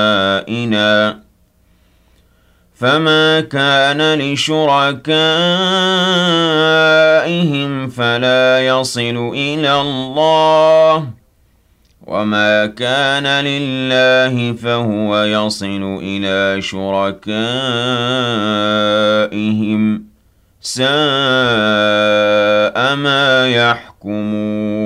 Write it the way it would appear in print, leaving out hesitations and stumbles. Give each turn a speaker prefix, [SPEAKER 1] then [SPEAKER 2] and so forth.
[SPEAKER 1] شركائنا فما كان لشركائهم فلا يصل إلى الله وما كان لله فهو يصل إلى شركائهم ساء ما يحكمون